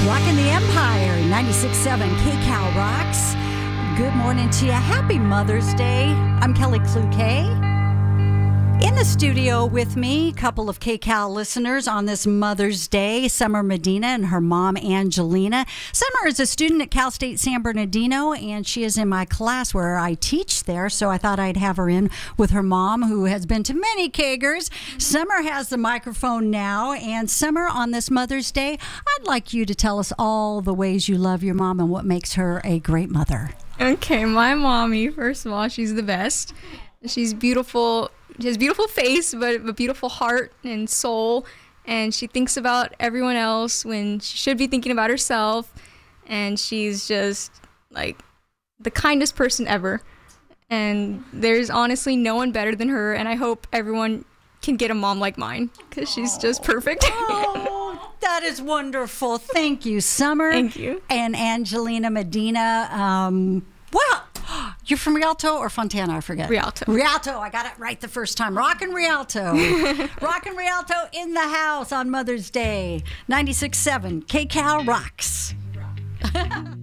Rocking the Empire, 96.7 KCal Rocks. Good morning to you. Happy Mother's Day. I'm Kelly Cloquet. In the studio with me, a couple of KCal listeners on this Mother's Day, Summer Medina and her mom, Angelina. Summer is a student at Cal State San Bernardino, and she is in my class where I teach there, so I thought I'd have her in with her mom, who has been to many Kagers. Summer has the microphone now, and Summer, on this Mother's Day, I'd like you to tell us all the ways you love your mom and what makes her a great mother. Okay, my mommy, first of all, she's the best. She's beautiful. She has a beautiful face, but a beautiful heart and soul, and she thinks about everyone else when she should be thinking about herself, and she's just, like, the kindest person ever, and there's honestly no one better than her, and I hope everyone can get a mom like mine, because she's just perfect. Oh, that is wonderful. Thank you, Summer. Thank you. And Angelina Medina. You're from Rialto or Fontana? I forget. Rialto. Rialto. I got it right the first time. Rockin' Rialto. Rockin' Rialto in the house on Mother's Day. 96.7 KCal Rocks.